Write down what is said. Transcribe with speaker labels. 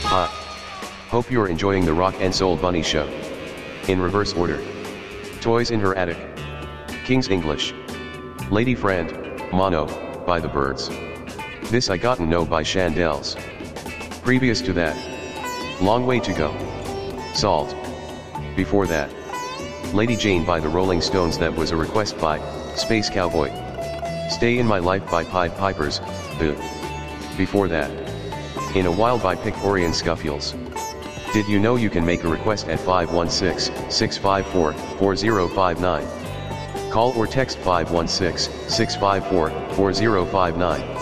Speaker 1: Ha! Hope you're enjoying the Rock and Soul Bunny show. In reverse order. Toys in her attic. King's English. Lady Friend, Mono, by the Birds. This I Gotta Know by Shandells. Previous to that. Long Way to Go. Salt. Before that. Lady Jane by the Rolling Stones. That was a request by Space Cowboy. Stay in My Life by Pied Pipers, Before that. In a While by Pictorian Scuffles. Did you know you can make a request at 516-654-4059? Call or text 516-654-4059.